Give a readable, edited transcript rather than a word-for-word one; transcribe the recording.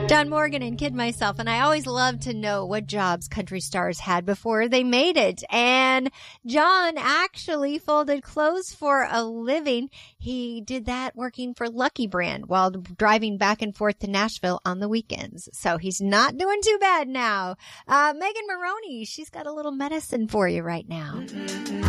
Don Morgan and Kid Myself, and I always love to know what jobs country stars had before they made it. And John actually folded clothes for a living. He did that working for Lucky Brand while driving back and forth to Nashville on the weekends. So he's not doing too bad now. Megan Maroney, she's got a little medicine for you right now.